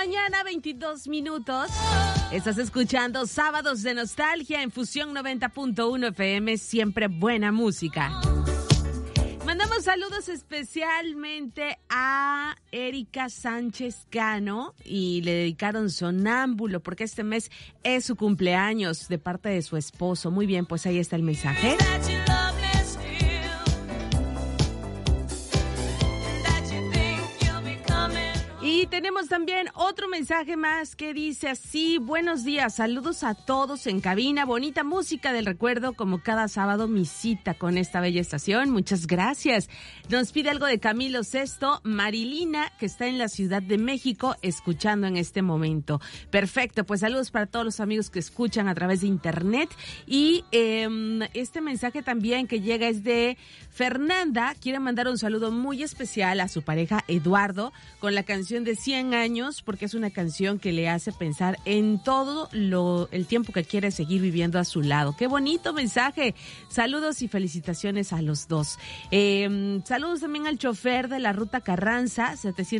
mañana, 22 minutos. Estás escuchando Sábados de Nostalgia en Fusión 90.1 FM, siempre buena música. Mandamos saludos especialmente a Erika Sánchez Cano y le dedicaron Sonámbulo porque este mes es su cumpleaños de parte de su esposo. Muy bien, pues ahí está el mensaje. Y tenemos también otro mensaje más que dice así: buenos días, saludos a todos en cabina, bonita música del recuerdo como cada sábado, mi cita con esta bella estación, muchas gracias. Nos pide algo de Camilo Sesto, Marilina, que está en la Ciudad de México escuchando en este momento. Perfecto, pues saludos para todos los amigos que escuchan a través de internet. Y este mensaje también que llega es de Fernanda, quiere mandar un saludo muy especial a su pareja Eduardo con la canción de 100 años, porque es una canción que le hace pensar en todo el tiempo que quiere seguir viviendo a su lado. ¡Qué bonito mensaje! Saludos y felicitaciones a los dos. Saludos también al chofer de la ruta Carranza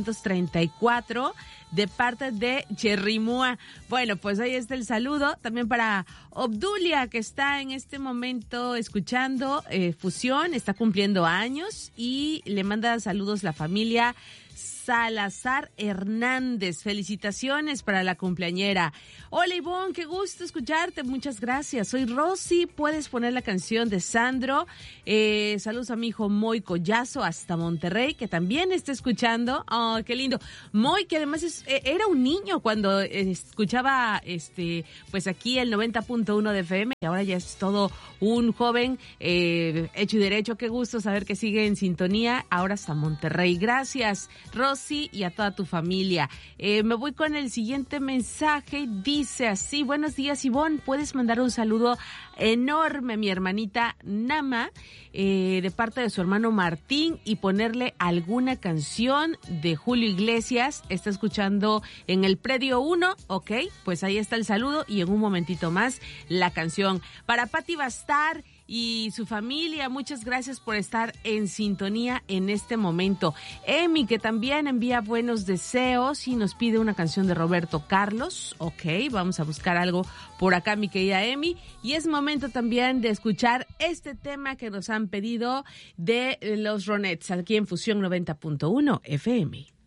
734 de parte de Cherrimúa. Bueno, pues ahí está el saludo. También para Obdulia, que está en este momento escuchando Fusión, está cumpliendo años y le manda saludos la familia Salazar Hernández. Felicitaciones para la cumpleañera. Hola Ivonne, qué gusto escucharte, muchas gracias. Soy Rosy, puedes poner la canción de Sandro. Saludos a mi hijo Moy Collazo hasta Monterrey, que también está escuchando. Oh, qué lindo. Moy, que además era un niño cuando escuchaba pues aquí el 90.1 de FM, y ahora ya es todo un joven hecho y derecho. Qué gusto saber que sigue en sintonía ahora hasta Monterrey. Gracias, Rosy, y a toda tu familia. Me voy con el siguiente mensaje. Dice así: buenos días, Ivonne, puedes mandar un saludo enorme a mi hermanita Nama de parte de su hermano Martín y ponerle alguna canción de Julio Iglesias. Está escuchando en el predio 1, ok, pues ahí está el saludo y en un momentito más la canción. Para Pati Bastar y su familia, muchas gracias por estar en sintonía en este momento. Emi, que también envía buenos deseos y nos pide una canción de Roberto Carlos. Ok, vamos a buscar algo por acá, mi querida Emi. Y es momento también de escuchar este tema que nos han pedido de los Ronettes aquí en Fusión 90.1 FM.